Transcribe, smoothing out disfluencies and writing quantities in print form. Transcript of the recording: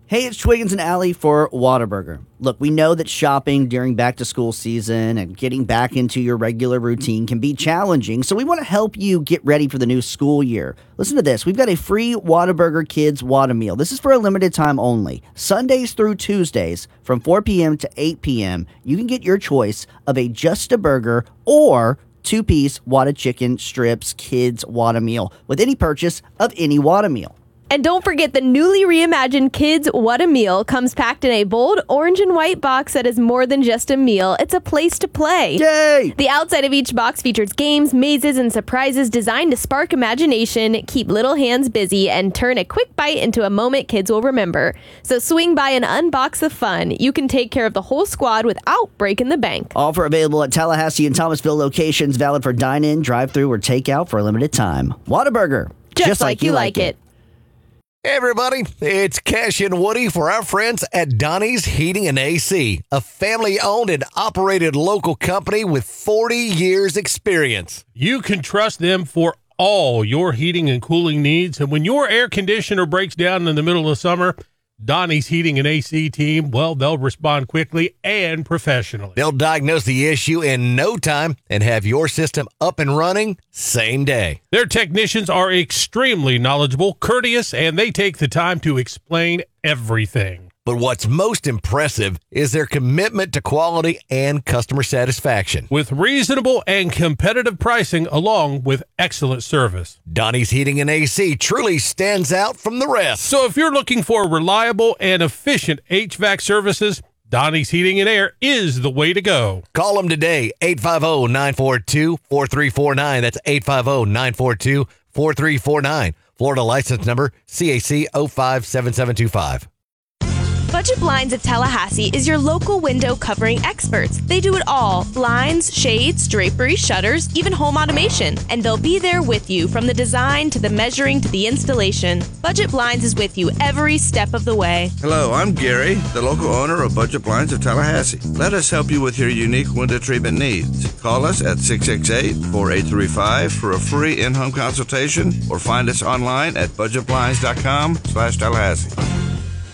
Hey, it's Twiggins and Allie for Whataburger. Look, we know that shopping during back-to-school season and getting back into your regular routine can be challenging, so we want to help you get ready for the new school year. Listen to this. We've got a free Whataburger Kids Whata Meal. This is for a limited time only. Sundays through Tuesdays from 4 p.m. to 8 p.m., you can get your choice of a Just a Burger or two-piece Whata Chicken Strips Kids Whata Meal with any purchase of any Whata Meal. And don't forget the newly reimagined Kids Whata Meal comes packed in a bold orange and white box that is more than just a meal. It's a place to play. Yay! The outside of each box features games, mazes, and surprises designed to spark imagination, keep little hands busy, and turn a quick bite into a moment kids will remember. So swing by and unbox the fun. You can take care of the whole squad without breaking the bank. Offer available at Tallahassee and Thomasville locations, valid for dine-in, drive-thru, or takeout for a limited time. Whataburger, Just like you like it. Hey everybody, it's Cash and Woody for our friends at Donnie's Heating and AC, a family-owned and operated local company with 40 years experience. You can trust them for all your heating and cooling needs, and when your air conditioner breaks down in the middle of summer, Donnie's Heating and AC team, well, they'll respond quickly and professionally. They'll diagnose the issue in no time and have your system up and running same day. Their technicians are extremely knowledgeable, courteous, and they take the time to explain everything. But what's most impressive is their commitment to quality and customer satisfaction. With reasonable and competitive pricing along with excellent service. Donnie's Heating and AC truly stands out from the rest. So if you're looking for reliable and efficient HVAC services, Donnie's Heating and Air is the way to go. Call them today, 850-942-4349. That's 850-942-4349. Florida license number CAC 057725. Budget Blinds of Tallahassee is your local window covering experts. They do it all: blinds, shades, drapery, shutters, even home automation. And they'll be there with you from the design to the measuring to the installation. Budget Blinds is with you every step of the way. Hello, I'm Gary, the local owner of Budget Blinds of Tallahassee. Let us help you with your unique window treatment needs. Call us at 668-4835 for a free in-home consultation or find us online at budgetblinds.com/Tallahassee.